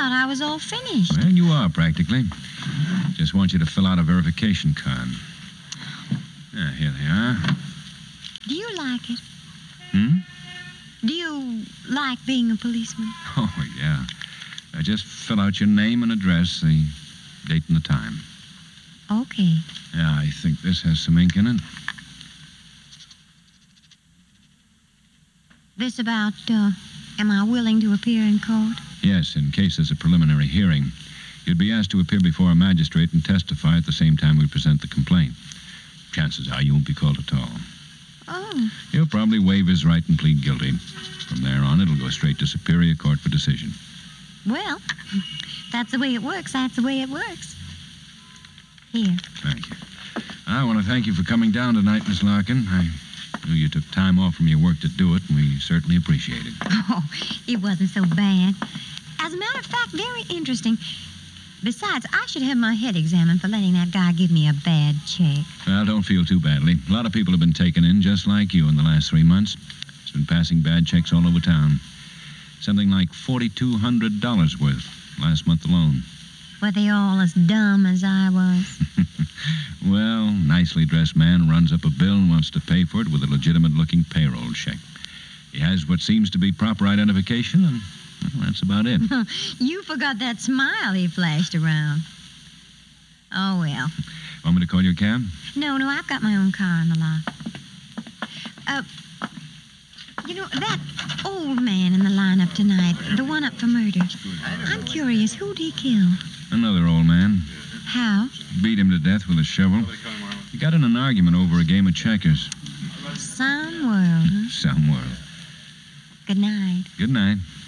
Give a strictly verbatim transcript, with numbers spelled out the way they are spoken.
thought I was all finished. Well, you are, practically. Just want you to fill out a verification card. Yeah, here they are. Do you like it? Hmm? Do you like being a policeman? Oh, yeah. Uh, just fill out your name and address, the date and the time. Okay. Yeah, I think this has some ink in it. This about, uh, am I willing to appear in court? Yes, in case there's a preliminary hearing. You'd be asked to appear before a magistrate and testify at the same time we present the complaint. Chances are you won't be called at all. Oh. He'll probably waive his right and plead guilty. From there on, it'll go straight to Superior Court for decision. Well, that's the way it works. That's the way it works. Here. Thank you. I want to thank you for coming down tonight, Miss Larkin. I knew you took time off from your work to do it, and we certainly appreciate it. Oh, it wasn't so bad. As a matter of fact, very interesting. Besides, I should have my head examined for letting that guy give me a bad check. Well, don't feel too badly. A lot of people have been taken in just like you in the last three months. It's been passing bad checks all over town. Something like four thousand two hundred dollars worth last month alone. Were they all as dumb as I was? Well, nicely dressed man runs up a bill and wants to pay for it with a legitimate-looking payroll check. He has what seems to be proper identification, and well, that's about it. You forgot that smile he flashed around. Oh, well. Want me to call your cab? No, no, I've got my own car in the lot. Uh, you know, that old man in the lineup tonight, the one up for murder, I'm curious, who'd he kill? Another old man. How? Beat him to death with a shovel. He got in an argument over a game of checkers. Some world, huh? Some world. Good night. Good night.